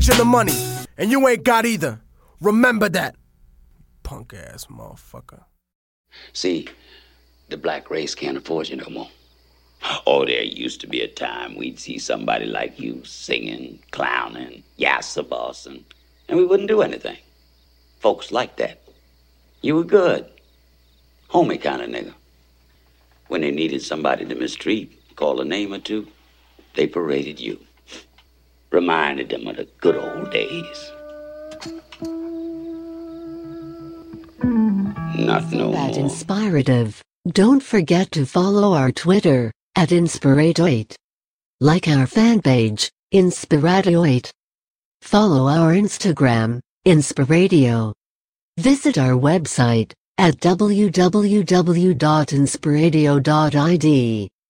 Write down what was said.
in the money, and you ain't got either. Remember that, punk ass motherfucker. See, the black race can't afford you no more. Oh, there used to be a time we'd see somebody like you singing, clowning, yassa bossing, and we wouldn't do anything. Folks liked that. You were good. Homie kind of nigga. When they needed somebody to mistreat, call a name or two, they paraded you. Reminded them of the good old days. Not no That more. inspirative. Don't forget to follow our Twitter @Inspirato8. Like our fan page, Inspirato8. Follow our Instagram, Inspiradio. Visit our website at www.inspiradio.id.